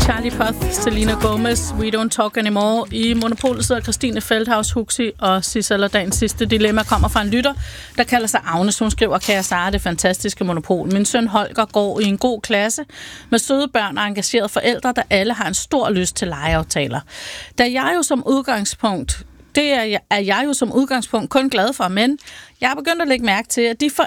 Charlie Puth, Selena Gomez, We Don't Talk Anymore. I Monopolet sidder Christine Feldhaus, Huxi og Sissel, og dagens sidste dilemma kommer fra en lytter, der kalder sig Agnes. Hun skriver, kære Sara, det fantastiske Monopol. Min søn Holger går i en god klasse med søde børn og engagerede forældre, der alle har en stor lyst til legeaftaler. Det er jeg jo som udgangspunkt kun glad for, men jeg er begyndt at lægge mærke til, at de